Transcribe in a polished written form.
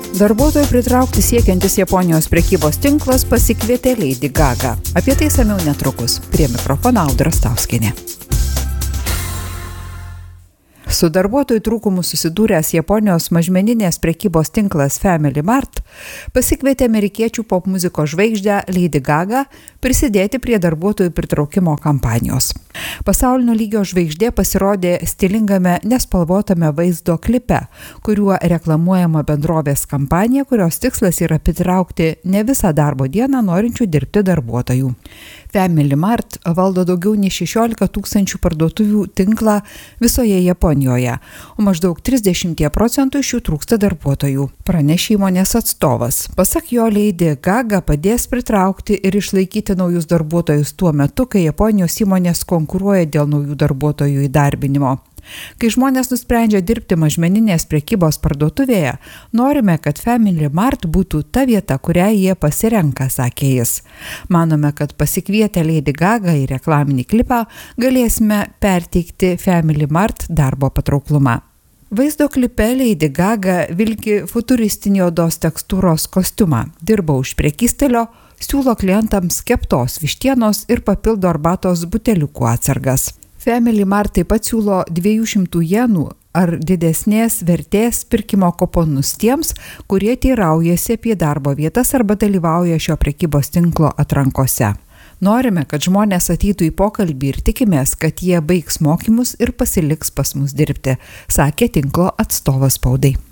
Darbuotojų pritraukti siekiantis Japonijos prekybos tinklas pasikvietė Lady Gaga. Apie tai išsamiau netrukus. Prie mikrofono Audra Stauskienė. Su darbuotojų trūkumu susidūręs Japonijos mažmeninės prekybos tinklas Family Mart pasikvietė amerikiečių popmuzikos žvaigždę Lady Gaga prisidėti prie darbuotojų pritraukimo kampanijos. Pasaulinio lygio žvaigždė pasirodė stilingame nespalvotame vaizdo klipe, kuriuo reklamuojama bendrovės kampanija, kurios tikslas yra pritraukti ne visą darbo dieną norinčių dirbti darbuotojų. Family Mart valdo daugiau nei 16 000 parduotuvių tinklą visoje Japonijoje, o maždaug 30% iš jų trūksta darbuotojų, pranešė įmonės atstovas. Pasak jo, Lady Gaga padės pritraukti ir išlaikyti naujus darbuotojus tuo metu, kai Japonijos įmonės konkuruoja dėl naujų darbuotojų įdarbinimo. Kai žmonės nusprendžia dirbti mažmeninės prekybos parduotuvėje, norime, kad Family Mart būtų ta vieta, kurią jie pasirenka, sakė jis. Manome, kad pasikvietę Lady Gaga į reklaminį klipą galėsime perteikti Family Mart darbo patrauklumą. Vaizdo klipe Lady Gaga vilki futuristinį odos tekstūros kostiumą, dirba už prekystalio, siūlo klientams keptos vištienos ir papildo arbatos buteliukų atsargas. Family Mart taip pat siūlo 200 jenų ar didesnės vertės pirkimo kuponus tiems, kurie teiraujasi apie darbo vietas arba dalyvauja šio prekybos tinklo atrankose. Norime, kad žmonės ateitų į pokalbį ir tikimės, kad jie baigs mokymus ir pasiliks pas mus dirbti, sakė tinklo atstovas spaudai.